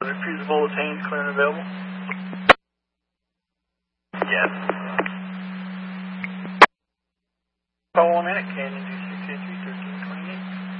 Refusable attained, clear and available. Yes. Call 1 minute, Canyon 2683,